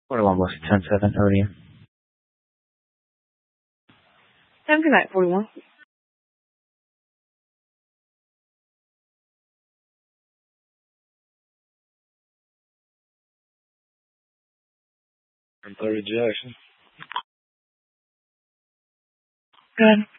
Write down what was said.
41 was 10-7 earlier. Have a good night, 41. And 30 Jackson. Good.